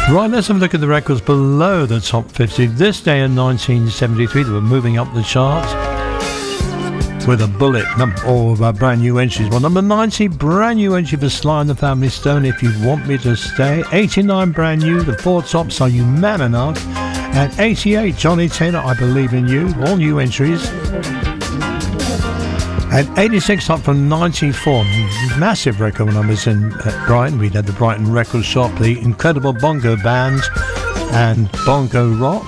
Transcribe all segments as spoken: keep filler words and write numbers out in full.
Right, let's have a look at the records below the top fifty. This day in nineteen seventy-three, they were moving up the charts with a bullet. All of our brand new entries. Well, number ninety, brand new entry for Sly and the Family Stone, If You Want Me to Stay. eighty-nine, brand new, The Four Tops, Are You Man Enough? And eighty-eight, Johnny Taylor, I Believe in You. All new entries. And eighty-six up from ninety-four. Massive record numbers in uh, Brighton. We had the Brighton Record Shop, the Incredible Bongo Band, and Bongo Rock.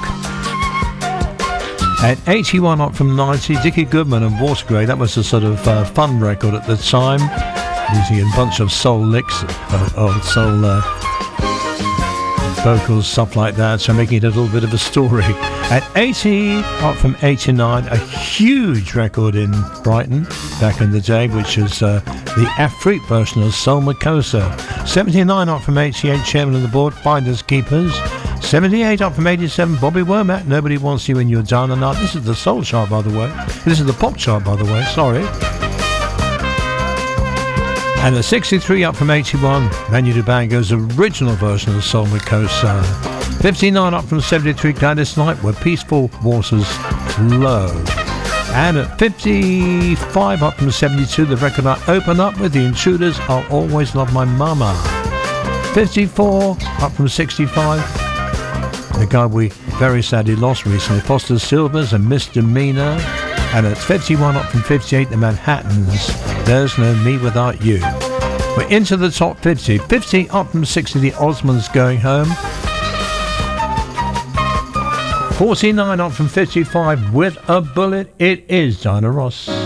At eighty-one up from ninety, Dickie Goodman and Watergrey. That was a sort of uh, fun record at the time, using a bunch of soul licks, uh, old soul uh, vocals, stuff like that, so making it a little bit of a story. At eighty up from eighty-nine, a huge record in Brighton back in the day, which is uh, the Afrique version of Soul Makossa. seventy-nine up from eighty-eight, Chairman of the Board, Finders Keepers. seventy-eight up from eighty-seven, Bobby Womack, Nobody Wants You When You're Down and Out. This is the soul chart, by the way. This is the pop chart, by the way, sorry. And at sixty-three up from eighty-one, Manu Dibango's original version of Soul Makossa. fifty-nine up from seventy-three, Gladys Knight, Where Peaceful Waters Flow. And at fifty-five up from seventy-two, the record I open up with, The Intruders, I'll Always Love My Mama. fifty-four up from sixty-five, the guy we very sadly lost recently, Foster Silvers and Misdemeanor. And at fifty-one up from fifty-eight, the Manhattans, There's No Me Without You. We're into the top fifty. fifty up from sixty, the Osmonds, Going Home. forty-nine up from fifty-five, With a Bullet, it is Diana Ross.